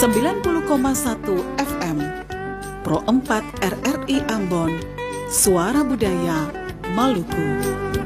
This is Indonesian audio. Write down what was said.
90,1 FM Pro 4 RRI Ambon, Suara Budaya Maluku.